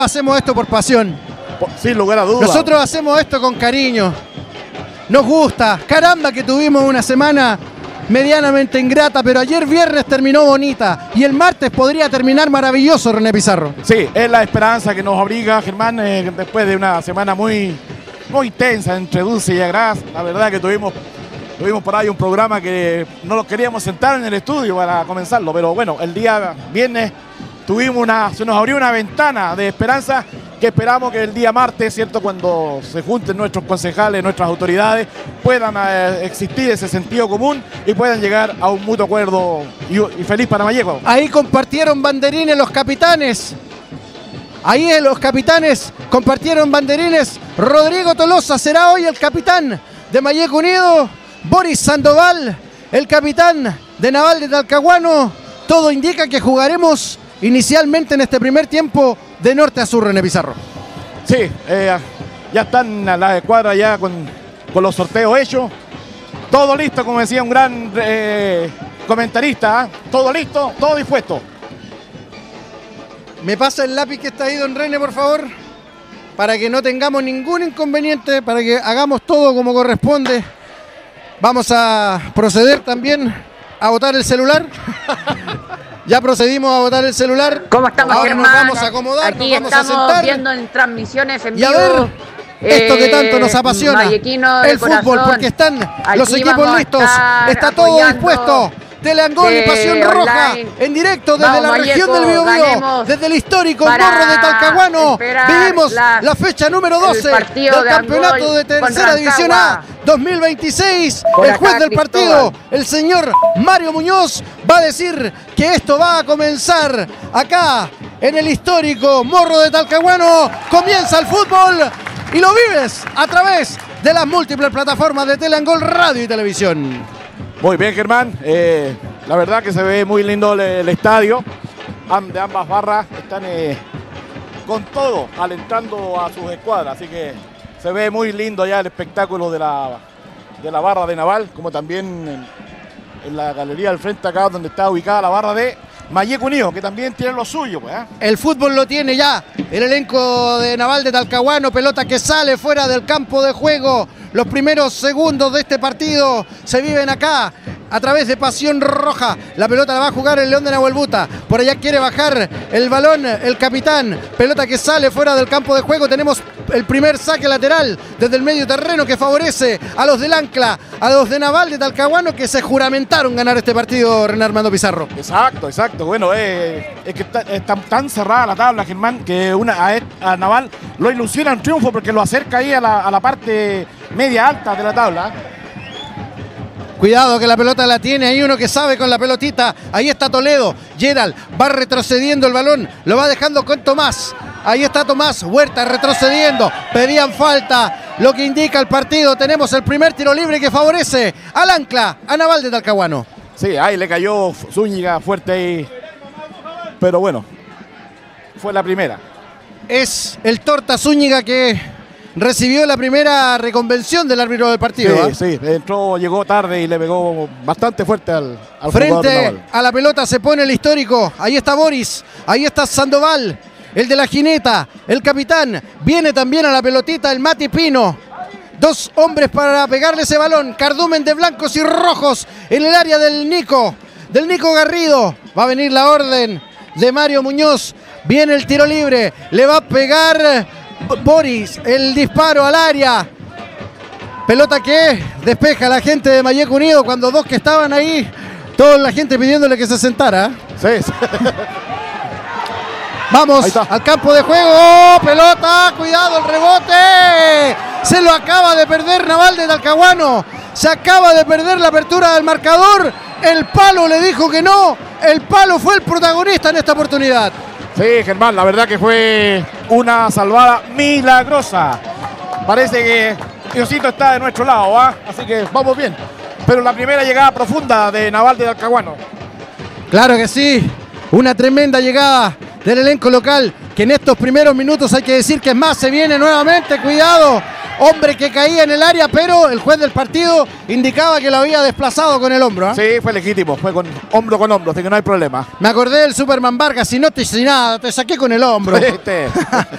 Hacemos esto por pasión. Sin lugar a dudas. Nosotros hacemos esto con cariño. Nos gusta. Caramba que tuvimos una semana medianamente ingrata, pero ayer viernes terminó bonita y el martes podría terminar maravilloso, René Pizarro. Sí, es la esperanza que nos abriga, Germán, después de una semana muy tensa entre dulce y agraz. La verdad que tuvimos por ahí un programa que no lo queríamos sentar en el estudio para comenzarlo, pero bueno, el día viernes se nos abrió una ventana de esperanza que esperamos que el día martes, ¿cierto?, cuando se junten nuestros concejales, nuestras autoridades, puedan existir ese sentido común y puedan llegar a un mutuo acuerdo y feliz para Malleco. Ahí compartieron banderines los capitanes. Ahí los capitanes compartieron banderines. Rodrigo Tolosa será hoy el capitán de Malleco Unido. Boris Sandoval, el capitán de Naval de Talcahuano. Todo indica que jugaremos inicialmente en este primer tiempo de norte a sur, René Pizarro. Sí, ya están las escuadras ya con los sorteos hechos. Todo listo, como decía un gran comentarista, ¿eh? Todo listo, todo dispuesto. ¿Me pasa el lápiz que está ahí, don René, por favor? Para que no tengamos ningún inconveniente, para que hagamos todo como corresponde. Vamos a proceder también a botar el celular. Ya procedimos a botar el celular. ¿Cómo estamos, ahora Germán? Nos vamos a acomodar, aquí nos vamos a estamos sentar viendo en transmisiones en y a vivo. ver esto que tanto nos apasiona, el fútbol, porque están los equipos listos, está todo dispuesto. Teleangol y Pasión Roja en directo desde la región del Biobío, desde el histórico Morro de Talcahuano. Vivimos la fecha número 12 del campeonato de Tercera División A 2026. El juez del partido, el señor Mario Muñoz, va a decir que esto va a comenzar acá en el histórico Morro de Talcahuano. Comienza el fútbol y lo vives a través de las múltiples plataformas de Teleangol Radio y Televisión. Muy bien, Germán. La verdad que se ve muy lindo el estadio. De ambas barras están con todo alentando a sus escuadras. Así que se ve muy lindo ya el espectáculo de la barra de Naval, como también en la galería al frente acá donde está ubicada la barra de Malleco Unido, que también tiene lo suyo, pues, ¿eh? El fútbol lo tiene ya el elenco de Naval de Talcahuano, pelota que sale fuera del campo de juego. Los primeros segundos de este partido se viven acá a través de Pasión Roja. La pelota la va a jugar el León de Nahuelbuta. Por allá quiere bajar el balón el capitán. Pelota que sale fuera del campo de juego. Tenemos el primer saque lateral desde el medio terreno que favorece a los del Ancla, a los de Naval de Talcahuano, que se juramentaron ganar este partido, René Armando Pizarro. Exacto. Bueno, es que está tan cerrada la tabla, Germán, que a Naval lo ilusiona un triunfo porque lo acerca ahí a la parte media alta de la tabla. Cuidado que la pelota la tiene ahí uno que sabe con la pelotita. Ahí está Toledo. Gerald va retrocediendo el balón. Lo va dejando con Tomás. Ahí está Tomás Huerta retrocediendo. Pedían falta. Lo que indica el partido. Tenemos el primer tiro libre que favorece al Ancla, a Naval de Talcahuano. Sí, ahí le cayó Zúñiga fuerte ahí. Pero bueno, fue la primera. Es el Torta Zúñiga que recibió la primera reconvención del árbitro del partido. Sí, llegó tarde y le pegó bastante fuerte al frente a la pelota se pone el histórico. Ahí está Boris, ahí está Sandoval, el de la jineta, el capitán. Viene también a la pelotita el Mati Pino. Dos hombres para pegarle ese balón. Cardumen de blancos y rojos en el área del Nico Garrido. Va a venir la orden de Mario Muñoz. Viene el tiro libre, le va a pegar Boris, el disparo al área. Pelota que despeja a la gente de Malleco Unido cuando dos que estaban ahí, toda la gente pidiéndole que se sentara. Sí. Vamos al campo de juego. ¡Oh, pelota! ¡Cuidado el rebote! Se lo acaba de perder Naval de Talcahuano. Se acaba de perder la apertura del marcador. El palo le dijo que no. El palo fue el protagonista en esta oportunidad. Sí, Germán, la verdad que fue una salvada milagrosa. Parece que Diosito está de nuestro lado, ¿ah? Así que vamos bien. Pero la primera llegada profunda de Naval de Talcahuano. Claro que sí, una tremenda llegada del elenco local, que en estos primeros minutos hay que decir que es más, se viene nuevamente, cuidado. Hombre que caía en el área, pero el juez del partido indicaba que lo había desplazado con el hombro, ¿eh? Sí, fue legítimo, fue con hombro, así que no hay problema. Me acordé del Superman Vargas, si no te hice nada, te saqué con el hombro.